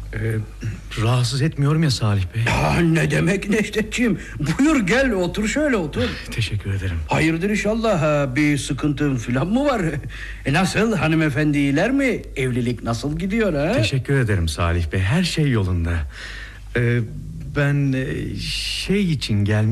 Rahatsız etmiyorum ya Salih Bey. Ne demek Necdetciğim, buyur gel otur, şöyle otur. Teşekkür ederim. Hayırdır inşallah, bir sıkıntın falan mı var? Nasıl, hanımefendi iyiler mi? Evlilik nasıl gidiyor ha? Teşekkür ederim Salih Bey, her şey yolunda. Ben şey için gelmiştim.